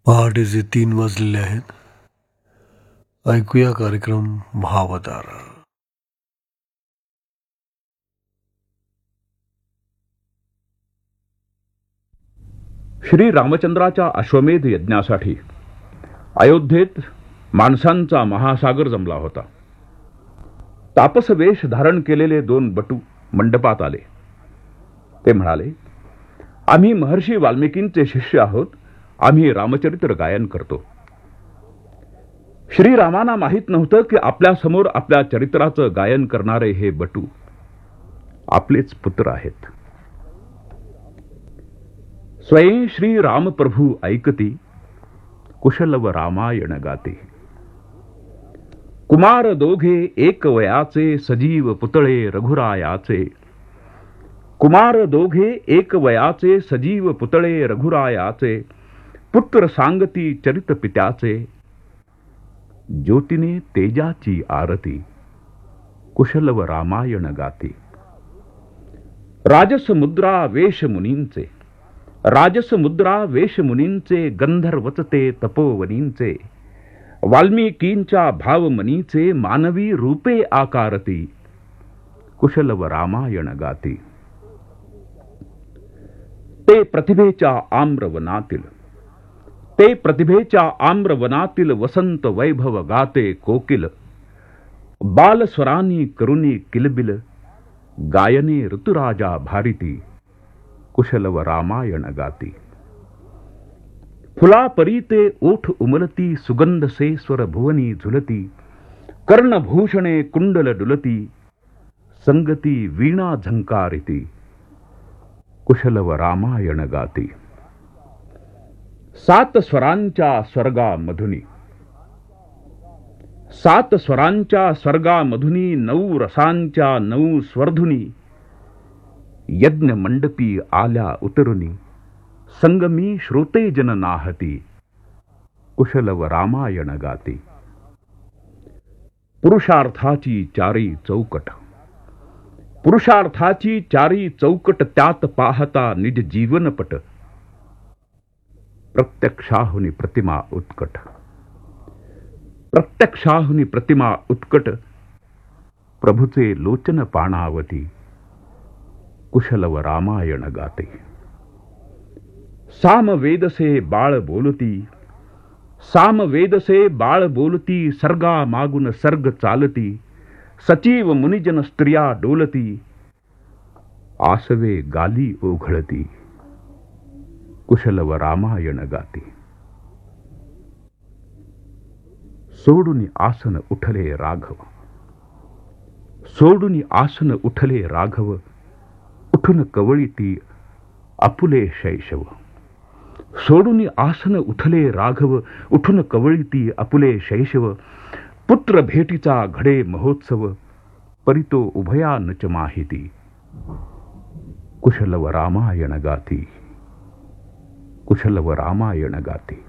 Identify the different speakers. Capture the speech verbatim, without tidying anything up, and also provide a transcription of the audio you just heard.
Speaker 1: पहाटेचे तीन वाजलेले आहेत. ऐकूया कार्यक्रम भावतारा.
Speaker 2: श्री रामचंद्राच्या अश्वमेध यज्ञासाठी अयोध्येत माणसांचा महासागर जमला होता. तापस वेश धारण केलेले दोन बटू मंडपात आले. ते म्हणाले, आम्ही महर्षी वाल्मिकींचे शिष्य आहोत. आम्ही रामचरित्र गायन करतो. श्रीरामांना माहित नव्हतं की आपल्या समोर आपल्या चरित्राचं गायन करणारे हे बटू आपलेच पुत्र आहेत. स्वयं श्री रामप्रभू ऐकती, कुशलव रामायण गाते. कुमार दोघे एक वयाचे, सजीव पुतळे रघुरायाचे. कुमार दोघे एक वयाचे, सजीव पुतळे रघुरायाचे. पुत्र सांगती चरित पित्याचे, ज्योतीने तेजाची आरती. कुशलव रामायण गाती. राजस मुद्रा वेश मुनींचे. राजस मुद्रा वेश मुनींचे. गंधर्वचते तपोवनींचे. वाल्मिकींच्या भावमनीचे. मानवी रूपे आकारती. कुशलव रामायण गाती. ते प्रतिभेच्या आम्रवनातील. ते प्रतिभेच्या आम्रवनातील वसंत वैभव गाते कोकिल. बालस्वरानी करुणी किलबिल. गायने ऋतुराजा भारिती. कुशलव रामायण गाती. फुलापरी ते ओठ उमलती. सुगंध से स्वर भुवनी झुलती. कर्णभूषणे कुंडल डुलती. संगती वीणा झंकारिती. कुशलव रामायण गाती. सात स्वरांच्या स्वर्गा मधुनी. सात स्वरांच्या स्वर्गा मधुनी. नऊ रसांच्या नऊ स्वर्धुनी. यज्ञ मंडपी आल्या उतरुनी. संगमी श्रोते जन नाहती. कुशलव रामायण गाती. पुरुषार्थाची चारी चौकट. पुरुषार्थाची चारी चौकट. त्यात पाहता निज जीवनपट. प्रत्यक्षाहुनी प्रतिमा उत्कट. प्रत्यक्षाहुनी प्रतिमा उत्कट. प्रभुचे लोचन पाणावती. कुशलव रामायण गाते. सामवेदसे बाळ बोलती. सामवेदसे बाळ बोलती. सर्गा मागून सर्ग चालती. सचिव मुनिजन स्त्रिया डोलती. आसवे गाली ओघळती. कुशलव रामायण गाती. सोडून आसन उठले राघव. सोडून आसन उठले राघव. उठून कवळीती आपुले शैशव. सोडून आसन उठले राघव. उठून कवळीती आपुले शैशव. पुत्र भेटीचा घडे महोत्सव. परितो उभया नच माहिती. कुशलव रामायण गाती. कुशलव रामायण गाती.